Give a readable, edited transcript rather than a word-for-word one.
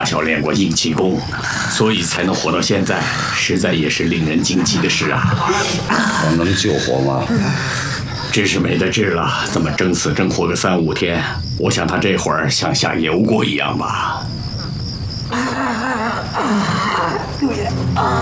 小练过硬气功，所以才能活到现在，实在也是令人惊奇的事啊！ 我能救活吗？ 治是没得治了，怎么争死争活个3、5天？我想他这会儿像下油锅一样吧。